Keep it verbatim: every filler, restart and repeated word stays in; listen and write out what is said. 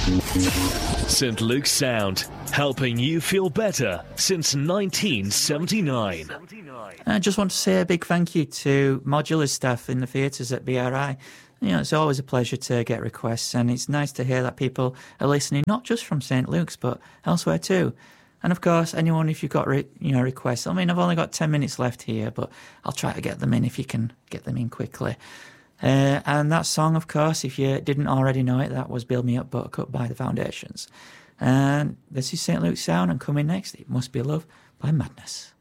Saint Luke's Sound, helping you feel better since nineteen seventy-nine. I just want to say a big thank you to modular staff in the theatres at B R I. You know, it's always a pleasure to get requests, and it's nice to hear that people are listening, not just from Saint Luke's, but elsewhere too. And of course, anyone, if you've got re- you know requests, I mean, I've only got ten minutes left here, but I'll try to get them in if you can get them in quickly. Uh, and that song, of course, if you didn't already know it, that was Build Me Up Buttercup by the Foundations. And this is Saint Luke's Sound, and coming next, It Must Be Love by Madness.